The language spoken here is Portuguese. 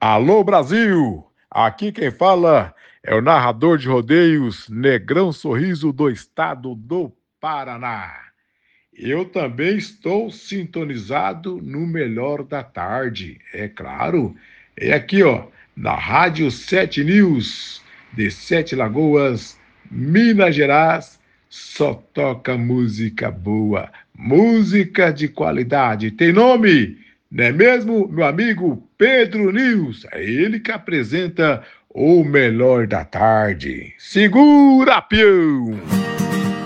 Alô, Brasil! Aqui quem fala é o narrador de rodeios Negrão Sorriso do estado do Paraná. Eu também estou sintonizado no melhor da tarde, é claro. É aqui, ó, na Rádio 7 News, de Sete Lagoas, Minas Gerais. Só toca música boa, música de qualidade. Tem nome? Não é mesmo, meu amigo Pedro News? É ele que apresenta o melhor da tarde. Segura, peão!